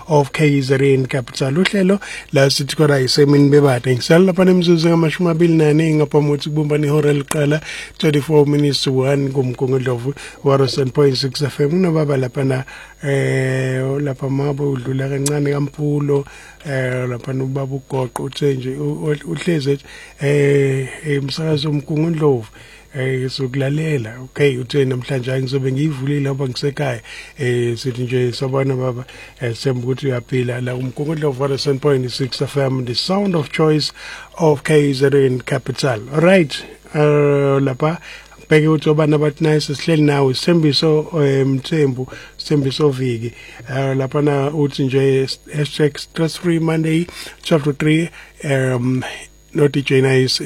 of KZN Capital. Uhlelo la sithi khona isemini bebade ngisala lapha nemzuzu ngamashumi 24 ngaphambi kubumba ihora liqala 24 minutes to 1 kumgungundlovu 107.6 FM unobaba lapha na lapha mabo udlula kancane kaMpulo lapha nobaba ugoqo uthe nje uhleze emsakazo umgungundlovu sokulalela okay uthe namhlanje ngizobe ngivulile lapha ngisekhaya sithi nje sabona baba semba ukuthi uyaphila la umgungundlovu 107.6 FM the sound of choice of KZN Capital. All right lapha beke uthi obana bathi nice sihleli nawe Sembiso Mthembu Sembiso Viki lapha na uthi nje #stress free Monday chapter 3 no DJ Nice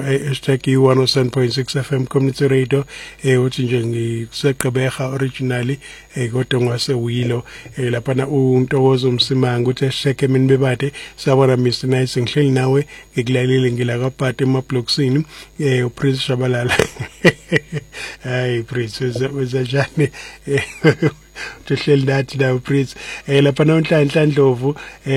#107.6 FM community radio uthi nje ngiseqhubeka originally kodwa ngwase Wilo lapha na uNtokozo Msimanga uthi #emini bebade sabona Mr Nice ngihleli nawe ngikulalile ngila kaPhati emaBlocksini uPrince Shabalala hey Prince wezajani uhleli nathi la Prince lapha na uNhlanhla Ndlovu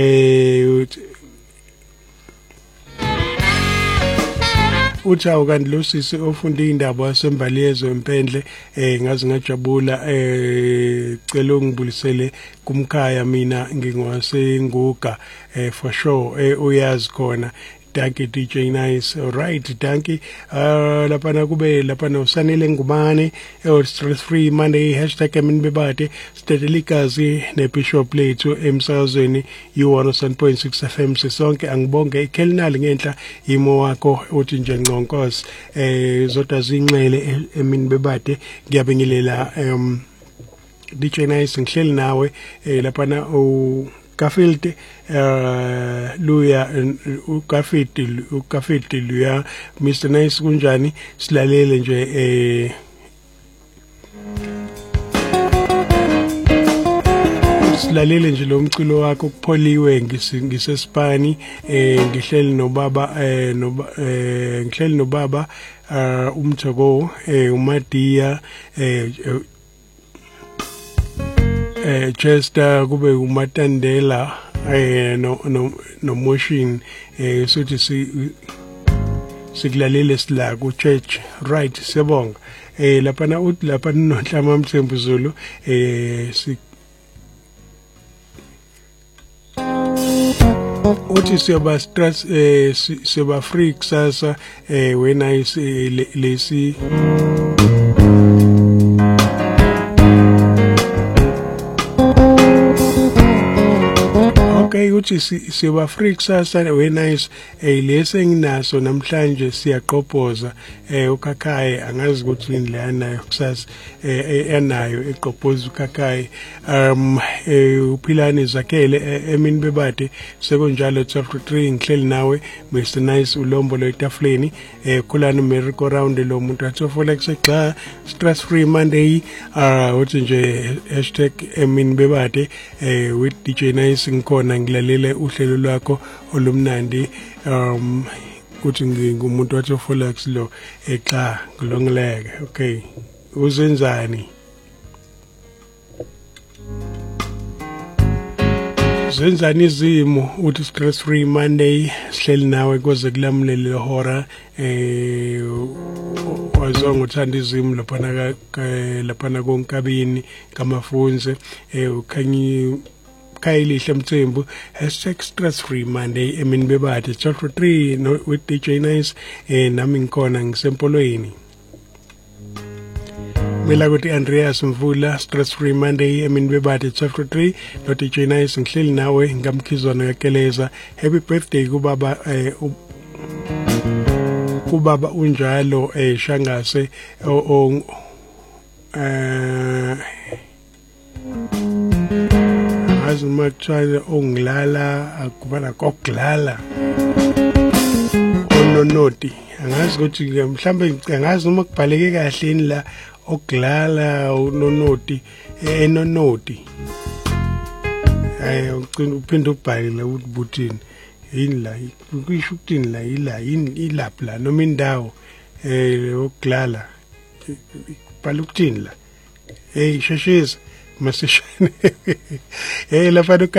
uthawu kanti lo sisi ofunda indaba yasembaliyezwe empendle ngazi ngajabula cela ungibulisele kumkhaya mina ngingwasenguga for sure uyazi khona. Thank you DJ Nice. All right, thank you. Lapha na kube lapha na usanele ngubane stress free Monday #emini bebade stedelikazi neBishop lethu emsakazweni u107.6 FM sisonke angibonge iKelnal ngenhla imo wakho uthi nje ngqonkosi zodwa zinxele emini bebade ngiyabingelela DJ Nice ngihleli nawe lapha na Kafilti luya ukafilti luya Mr Nice kunjani silalele nje silalele nje lo mculo wakho kupholiwe ngisespani ngihleli nobaba ngihleli nobaba umthoko uMadia Chester kube uMatandela no motion sothi sikulalele sila ku church right siyabonga lapha na uthi lapha noNhlama Mthembu Zulu uthi siyoba stress siyoba free kusasa wena lesi okay uthi siba free kusasa wenice lese nginaso namhlanje siyaqophoza uKhakhayi angazi ukuthi indlana kusasa enayo eqophoza uKhakhayi uphilani zakhele emini bebade sekonjalo 12:3 ngihleli nawe Mr Nice ulombo loitafuleni khulana merry go round lo muntu athofola kusexa stress free Monday uthi nje #emini bebade with DJ Nice ngikhona ngilalele uhlelo lwakho olumnandi kuthi ngumuntu wathi Folex lo exa ngilongileke okay uzenzani zenzani izimo uthi stress free Monday sihleli nawe koze kulamulele hora wazonga uthanda izimo lapha konkabini kamafunze ukhanyi Kayilihle Mthembu #stress free Monday emini bebade 12:3 no with DJ Nice nami ngikhona ngisempolweni mina ukuthi Andreas Mvula stress free Monday emini bebade 12:3 no DJ Nice ngihleli nawe ngamkhizwana yakeleza happy birthday kubaba unjalo Shangase azimathwala ongilala akubana kokulala ononoti angazi ukuthi mhlambe angazi uma kubhaleke kahle ini la okulala ononoti enonoti ucina uphinde ubhalele ukuthi buthini yini la ukisho ukuthini la ilapha noma indawo okulala bhala ukuthini la sheshisa masishane lapha